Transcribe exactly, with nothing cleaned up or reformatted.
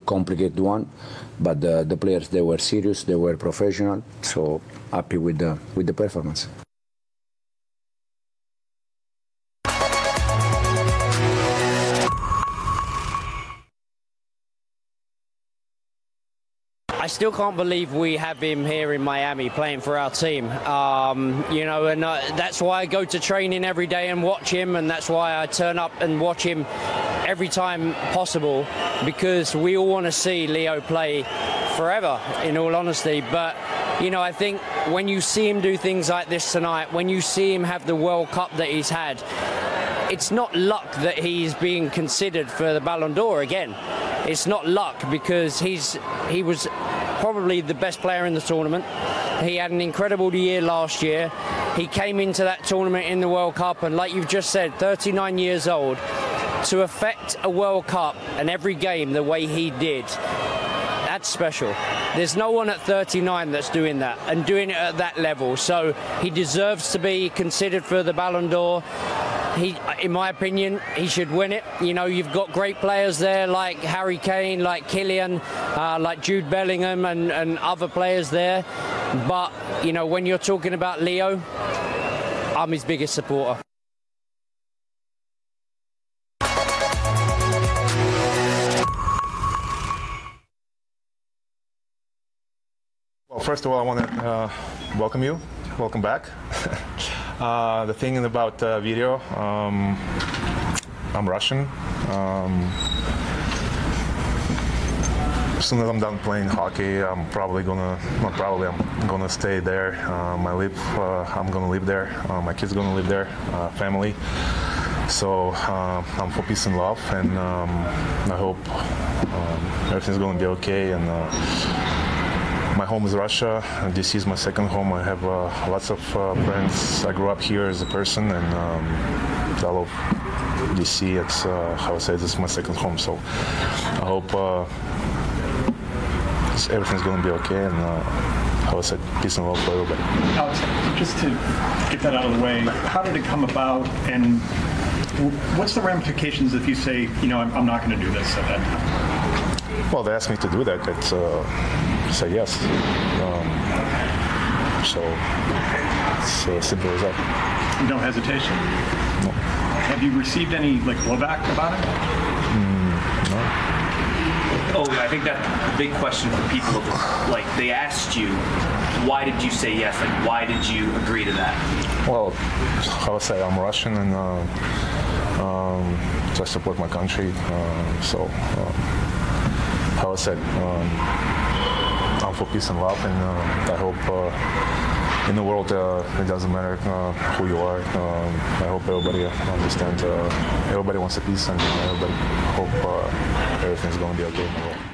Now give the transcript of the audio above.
complicated one, but the, the players, they were serious, they were professional, so happy with the, with the performance. I still can't believe we have him here in Miami playing for our team. Um, you know, and uh, that's why I go to training every day and watch him, and that's why I turn up and watch him every time possible, because we all want to see Leo play forever, in all honesty. But, you know, I think when you see him do things like this tonight, when you see him have the World Cup that he's had, it's not luck that he's being considered for the Ballon d'Or again. It's not luck, because he's he was probably the best player in the tournament. He had an incredible year last year. He came into that tournament in the World Cup, and like you've just said, thirty-nine years old, to affect a World Cup and every game the way he did, that's special. There's no one at thirty-nine that's doing that and doing it at that level. So he deserves to be considered for the Ballon d'Or. He, in my opinion, he should win it. You know, you've got great players there like Harry Kane, like Kylian, uh, like Jude Bellingham, and, and other players there. But, you know, when you're talking about Leo, I'm his biggest supporter. Well, first of all, I want to uh, welcome you. Welcome back. uh, the thing about the video, um, I'm Russian. Um, as soon as I'm done playing hockey, I'm probably gonna, not probably, I'm gonna stay there. Um, I live, uh, I'm gonna live there. Uh, my kids gonna live there, uh, family. So uh, I'm for peace and love, and um, I hope um, everything's gonna be okay. And uh, my home is Russia, and D C is my second home. I have uh, lots of uh, friends. I grew up here as a person, and um, I love D C. It's uh, how I say, this is my second home. So I hope uh, everything's going to be okay, and uh, how I said, peace and love for everybody. Alex, just to get that out of the way, how did it come about, and what's the ramifications if you say, you know, I'm, I'm not going to do this at that time? Well, they asked me to do that. It's uh, say yes. Um, so it's uh, simple as that. No hesitation? No. Have you received any like blowback about it? Mm, no. Oh, I think that's the big question for people. Like, they asked you, why did you say yes? Like, why did you agree to that? Well, how I say, I'm Russian, and uh, um, so I support my country. Uh, so, uh, how I said, um, I'm for peace and love, and uh, I hope uh, in the world uh, it doesn't matter uh, who you are. Um, I hope everybody understands. Uh, everybody wants a peace, and everybody hope uh, everything's going to be okay in the world.